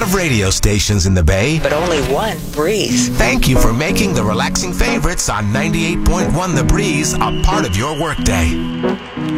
of radio stations in the Bay, but only one Breeze. Thank you for making the relaxing favorites on 98.1 The Breeze a part of your workday.